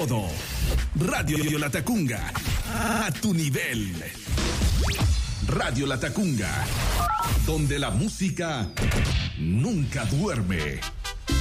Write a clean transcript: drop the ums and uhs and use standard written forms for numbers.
todo. Radio Latacunga, a tu nivel. Radio Latacunga, donde la música nunca duerme.